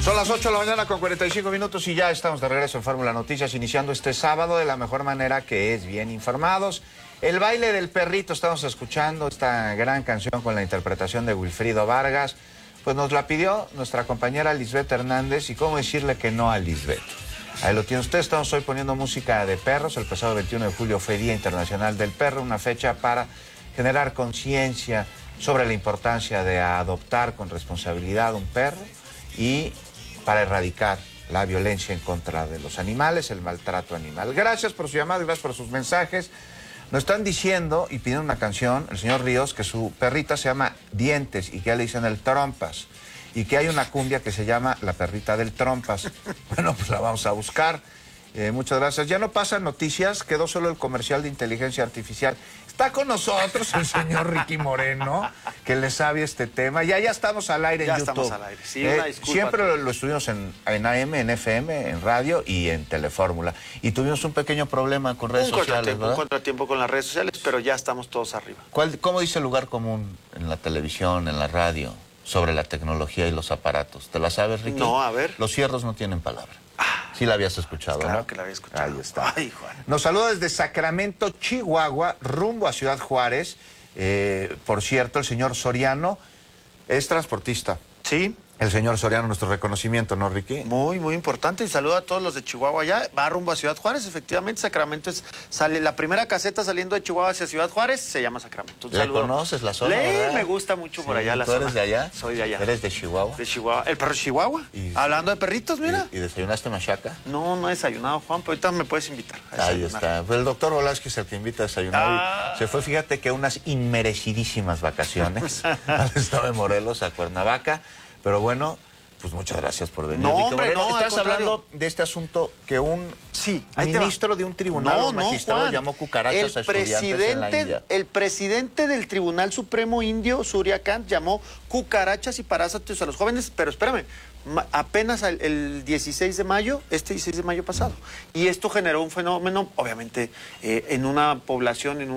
Son las 8 de la mañana con 45 minutos y ya estamos de regreso en Fórmula Noticias, iniciando este sábado de la mejor manera, que es bien informados. El baile del perrito, estamos escuchando esta gran canción con la interpretación de Wilfrido Vargas. Pues nos la pidió nuestra compañera Lisbeth Hernández, y cómo decirle que no a Lisbeth. Ahí lo tiene usted. Estamos hoy poniendo música de perros. El pasado 21 de julio fue Día Internacional del Perro, una fecha para generar conciencia sobre la importancia de adoptar con responsabilidad un perro y para erradicar la violencia en contra de los animales, el maltrato animal. Gracias por su llamada, gracias por sus mensajes. Nos están diciendo y piden una canción, el señor Ríos, que su perrita se llama Dientes y que ya le dicen el Trompas, y que hay una cumbia que se llama La Perrita del Trompas. Bueno, pues la vamos a buscar. Muchas gracias. Ya no pasan noticias, quedó solo el comercial de inteligencia artificial. Está con nosotros el señor Ricky Moreno, que le sabe este tema. Ya estamos al aire en YouTube. Ya estamos al aire, sí, una disculpa. Siempre lo estuvimos en AM, en FM, en radio y en Telefórmula. Y tuvimos un pequeño problema con redes sociales, ¿verdad? Un contratiempo con las redes sociales, pero ya estamos todos arriba. ¿Cómo dice el lugar común en la televisión, en la radio, sobre la tecnología y los aparatos? ¿Te la sabes, Ricky? No, a ver. Los cierros no tienen palabra. Sí la habías escuchado, claro, ¿no? Que la había escuchado. Ahí está. Ay, Juan. Nos saluda desde Sacramento, Chihuahua, rumbo a Ciudad Juárez. Por cierto, el señor Soriano es transportista. Sí. El señor Soriano, nuestro reconocimiento, ¿no, Ricky? Muy, muy importante. Y saludo a todos los de Chihuahua allá. Va rumbo a Ciudad Juárez. Efectivamente, Sacramento sale la primera caseta saliendo de Chihuahua hacia Ciudad Juárez, se llama Sacramento. ¿La conoces, la zona, verdad? Me gusta mucho por allá la ¿Tú zona. eres de allá? Soy de allá. ¿Eres de Chihuahua? De Chihuahua. ¿El perro de Chihuahua? Hablando de perritos, mira. ¿Y desayunaste machaca? No he desayunado, Juan, pero ahorita me puedes invitar a Ahí desayunar. está. Pues el doctor Velázquez es el que invita a desayunar. Se fue, fíjate, que unas inmerecidísimas vacaciones al estado de Morelos, a Cuernavaca. Pero bueno, pues muchas gracias por venir. No, hombre, no, estás hablando de este asunto que un ministro de un tribunal, un magistrado, Juan, llamó cucarachas a estudiantes en la India. El presidente del Tribunal Supremo Indio, Surya Kant, llamó cucarachas y parásitos a los jóvenes, pero espérame, apenas el 16 de mayo, este 16 de mayo pasado. Y esto generó un fenómeno, obviamente, en una población, en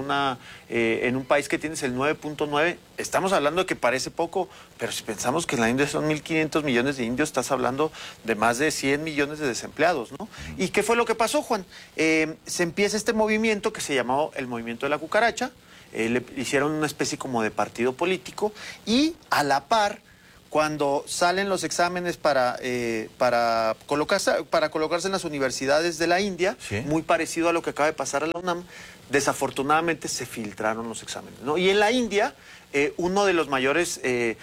un país que tienes el 9.9, estamos hablando de que parece poco, pero si pensamos que en la India son 1.500 millones de indios, estás hablando de más de 100 millones de desempleados, ¿no? ¿Y qué fue lo que pasó, Juan? Se empieza este movimiento que se llamó el Movimiento de la Cucaracha, le hicieron una especie como de partido político, y a la par, cuando salen los exámenes para colocarse en las universidades de la India, ¿sí? Muy muy parecido a lo que acaba de pasar a la UNAM, desafortunadamente se filtraron los exámenes, ¿no? Y en la India, uno de los mayores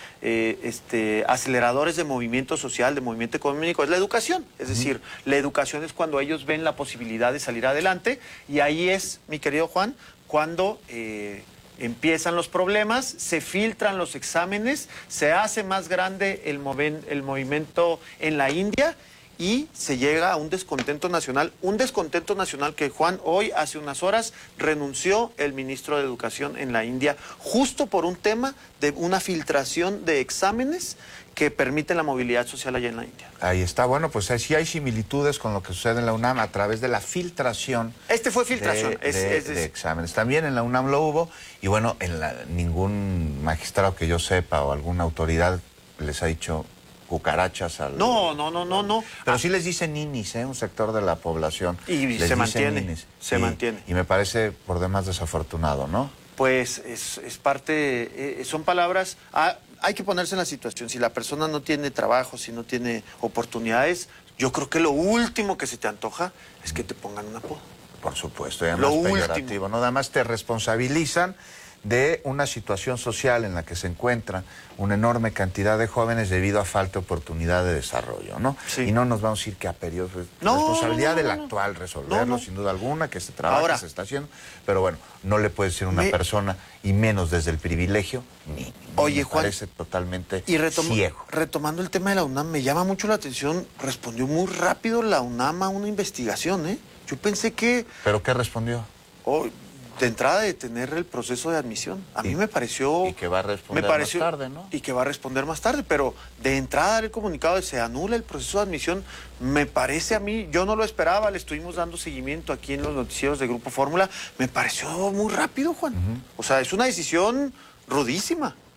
aceleradores de movimiento social, de movimiento económico, es la educación. Es decir, la educación es cuando ellos ven la posibilidad de salir adelante, y ahí es, mi querido Juan, cuando empiezan los problemas, se filtran los exámenes, se hace más grande el movimiento en la India y se llega a un descontento nacional que, Juan, hoy, hace unas horas, renunció el ministro de Educación en la India, justo por un tema de una filtración de exámenes que permiten la movilidad social allá en la India. Ahí está. Bueno, pues sí hay similitudes con lo que sucede en la UNAM a través de la filtración. Este fue filtración. De exámenes. También en la UNAM lo hubo, y bueno, ningún magistrado que yo sepa o alguna autoridad les ha dicho cucarachas al... No. Pero sí les dicen ninis, un sector de la población. Y se mantiene, mantiene. Y me parece por demás desafortunado, ¿no? Pues es parte, son palabras... Hay que ponerse en la situación. Si la persona no tiene trabajo, si no tiene oportunidades, yo creo que lo último que se te antoja es que te pongan un apodo. Por supuesto, y además peyorativo, ¿no? Además te responsabilizan de una situación social en la que se encuentra una enorme cantidad de jóvenes debido a falta de oportunidad de desarrollo, ¿no? Sí. Y no nos vamos a decir que a periodo responsabilidad del actual resolverlo, sin duda alguna, que este trabajo se está haciendo, pero bueno, no le puede decir a una persona, y menos desde el privilegio, Oye, me Juan, parece totalmente ciego. Retomando el tema de la UNAM, me llama mucho la atención, respondió muy rápido la UNAM a una investigación, ¿eh? Yo pensé que... ¿Pero qué respondió? De entrada, de tener el proceso de admisión. A mí me pareció... Y que va a responder más tarde, ¿no? Y que va a responder más tarde, pero de entrada el comunicado de se anula el proceso de admisión, me parece a mí, yo no lo esperaba, le estuvimos dando seguimiento aquí en los noticieros de Grupo Fórmula, me pareció muy rápido, Juan. O sea, es una decisión rudísima.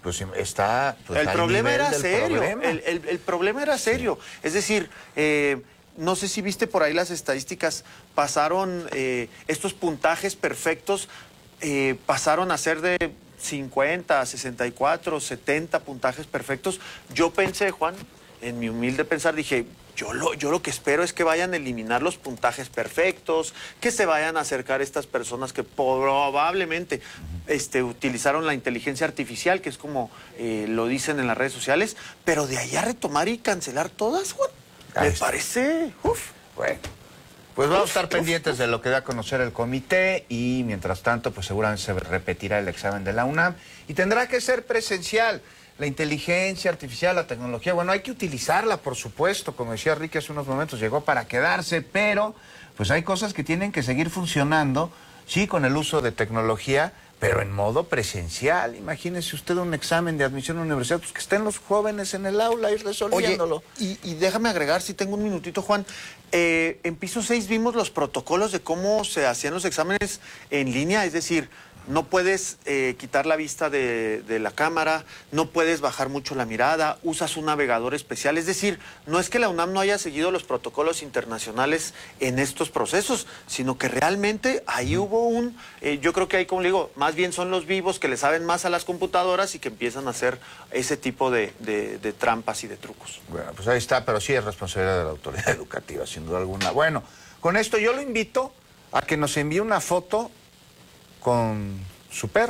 pues está... Pues, el al problema nivel era del serio, problema. el problema era serio. Sí. Es decir, no sé si viste por ahí las estadísticas, pasaron estos puntajes perfectos, pasaron a ser de 50, 64, 70 puntajes perfectos. Yo pensé, Juan, en mi humilde pensar, dije, yo lo que espero es que vayan a eliminar los puntajes perfectos, que se vayan a acercar estas personas que probablemente utilizaron la inteligencia artificial, que es como lo dicen en las redes sociales, pero de ahí a retomar y cancelar todas, Juan, me parece... Bueno, pues vamos a estar pendientes de lo que da a conocer el comité y mientras tanto, pues seguramente se repetirá el examen de la UNAM y tendrá que ser presencial. La inteligencia artificial, la tecnología, bueno, hay que utilizarla, por supuesto, como decía Ricky hace unos momentos, llegó para quedarse, pero pues hay cosas que tienen que seguir funcionando, sí, con el uso de tecnología, pero en modo presencial. Imagínese usted un examen de admisión a la universidad, pues que estén los jóvenes en el aula y resolviéndolo. Oye, y déjame agregar, si tengo un minutito, Juan, en piso 6 vimos los protocolos de cómo se hacían los exámenes en línea, es decir, no puedes quitar la vista de la cámara, no puedes bajar mucho la mirada, usas un navegador especial. Es decir, no es que la UNAM no haya seguido los protocolos internacionales en estos procesos, sino que realmente ahí hubo yo creo que ahí, como le digo, más bien son los vivos que le saben más a las computadoras y que empiezan a hacer ese tipo de trampas y de trucos. Bueno, pues ahí está, pero sí es responsabilidad de la autoridad educativa, sin duda alguna. Bueno, con esto yo lo invito a que nos envíe una foto con su perro.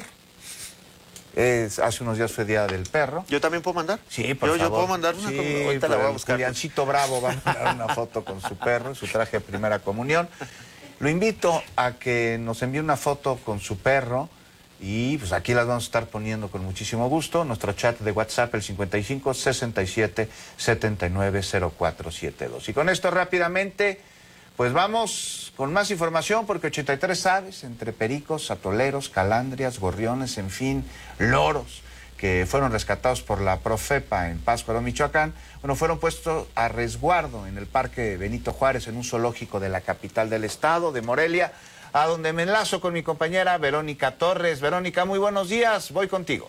Hace unos días fue Día del Perro. ¿Yo también puedo mandar? Sí, por favor. Yo puedo mandar una. Sí, ahorita la voy a buscar. Juliancito Bravo va a mandar una foto con su perro, su traje de primera comunión. Lo invito a que nos envíe una foto con su perro y pues aquí las vamos a estar poniendo con muchísimo gusto. Nuestro chat de WhatsApp, el 55 67 79 0472. Y con esto rápidamente, pues vamos con más información, porque 83 aves, entre pericos, atoleros, calandrias, gorriones, en fin, loros, que fueron rescatados por la Profepa en Pátzcuaro, Michoacán, bueno, fueron puestos a resguardo en el Parque Benito Juárez, en un zoológico de la capital del estado, de Morelia, a donde me enlazo con mi compañera Verónica Torres. Verónica, muy buenos días, voy contigo.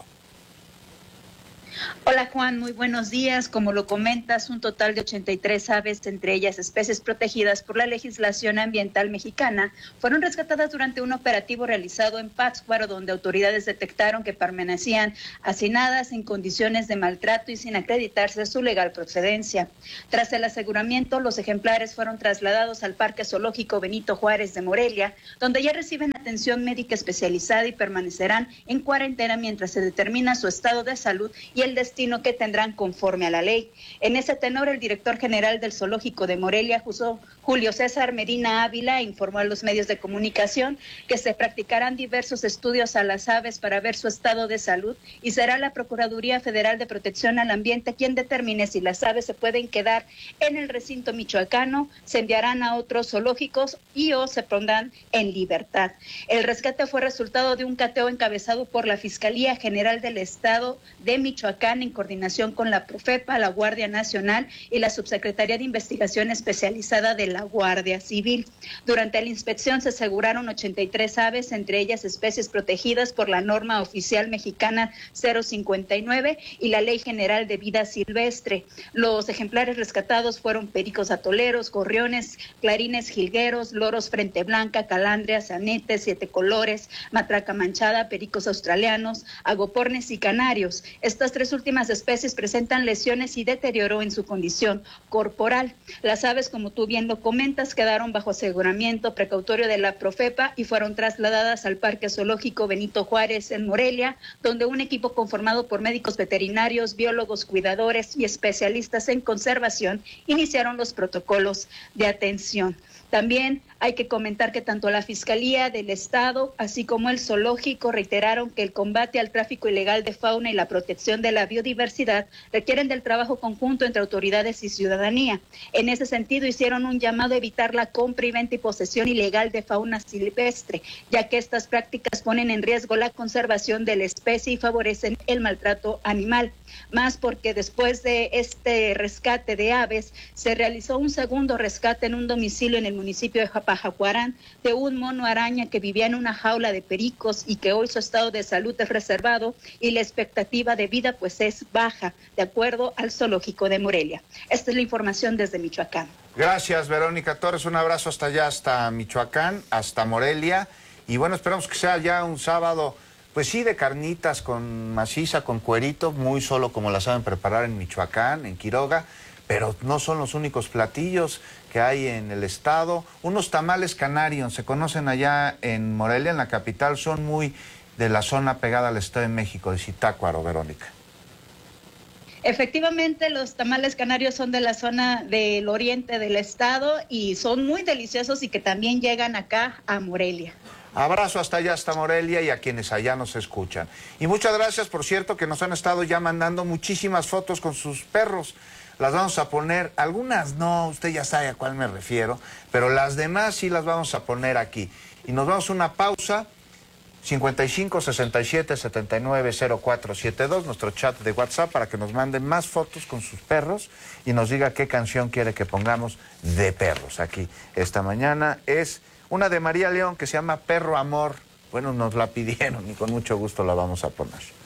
Hola Juan, muy buenos días. Como lo comentas, un total de 83 aves, entre ellas especies protegidas por la legislación ambiental mexicana, fueron rescatadas durante un operativo realizado en Pátzcuaro, donde autoridades detectaron que permanecían hacinadas en condiciones de maltrato y sin acreditarse su legal procedencia. Tras el aseguramiento, los ejemplares fueron trasladados al Parque Zoológico Benito Juárez de Morelia, donde ya reciben atención médica especializada y permanecerán en cuarentena mientras se determina su estado de salud y el destino que tendrán conforme a la ley. En ese tenor, el director general del Zoológico de Morelia, Julio César Medina Ávila, informó a los medios de comunicación que se practicarán diversos estudios a las aves para ver su estado de salud y será la Procuraduría Federal de Protección al Ambiente quien determine si las aves se pueden quedar en el recinto michoacano, se enviarán a otros zoológicos o se pondrán en libertad. El rescate fue resultado de un cateo encabezado por la Fiscalía General del Estado de Michoacán en coordinación con la Profepa, la Guardia Nacional y la Subsecretaría de Investigación Especializada de la Guardia Civil. Durante la inspección se aseguraron 83 aves, entre ellas especies protegidas por la norma oficial mexicana 059 y la Ley General de Vida Silvestre. Los ejemplares rescatados fueron pericos atoleros, gorriones, clarines jilgueros, loros frente blanca, calandrias, anetes, siete colores, matraca manchada, pericos australianos, agopornes y canarios. Estas tres últimas especies presentan lesiones y deterioro en su condición corporal. Las aves, como tú bien lo comentas, quedaron bajo aseguramiento precautorio de la Profepa y fueron trasladadas al Parque Zoológico Benito Juárez en Morelia, donde un equipo conformado por médicos veterinarios, biólogos, cuidadores y especialistas en conservación iniciaron los protocolos de atención. También hay que comentar que tanto la Fiscalía del Estado, así como el Zoológico, reiteraron que el combate al tráfico ilegal de fauna y la protección de la biodiversidad requieren del trabajo conjunto entre autoridades y ciudadanía. En ese sentido, hicieron un llamado a evitar la compra y venta y posesión ilegal de fauna silvestre, ya que estas prácticas ponen en riesgo la conservación de la especie y favorecen el maltrato animal. más porque después de este rescate de aves se realizó un segundo rescate en un domicilio en el municipio de Pajacuarán de un mono araña que vivía en una jaula de pericos y que hoy su estado de salud es reservado y la expectativa de vida pues es baja, de acuerdo al zoológico de Morelia. Esta es la información desde Michoacán. Gracias, Verónica Torres. Un abrazo hasta allá, hasta Michoacán, hasta Morelia. Y bueno, esperamos que sea ya un sábado, pues sí, de carnitas con maciza, con cuerito, muy solo como la saben preparar en Michoacán, en Quiroga. Pero no son los únicos platillos que hay en el estado. Unos tamales canarios, se conocen allá en Morelia, en la capital, son muy de la zona pegada al Estado de México, de Zitácuaro, Verónica. Efectivamente, los tamales canarios son de la zona del oriente del estado y son muy deliciosos y que también llegan acá a Morelia. Abrazo hasta allá, hasta Morelia y a quienes allá nos escuchan. Y muchas gracias, por cierto, que nos han estado ya mandando muchísimas fotos con sus perros. Las vamos a poner, algunas no, usted ya sabe a cuál me refiero, pero las demás sí las vamos a poner aquí. Y nos vamos a una pausa. 55 67 79 0472, nuestro chat de WhatsApp, para que nos manden más fotos con sus perros y nos diga qué canción quiere que pongamos de perros aquí. Esta mañana es una de María León que se llama Perro Amor. Bueno, nos la pidieron y con mucho gusto la vamos a poner.